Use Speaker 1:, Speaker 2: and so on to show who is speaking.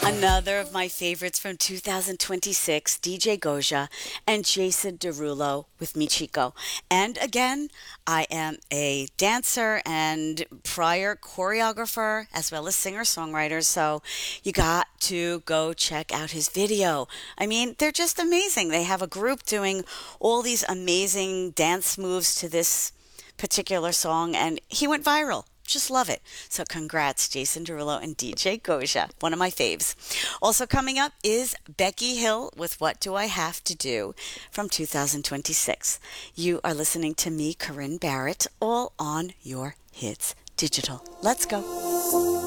Speaker 1: Another of my favorites from 2026, DJ Goja and Jason Derulo with Michiko. And again, I am a dancer and prior choreographer as well as singer-songwriter, so you got to go check out his video. I mean, they're just amazing. They have a group doing all these amazing dance moves to this particular song, and he went viral. Just love it. So congrats, Jason Derulo and DJ Goja, one of my faves. Also coming up is Becky Hill with What Do I Have to Do from 2026. You are listening to me, Corinne Barrett, all on your hits digital. Let's go.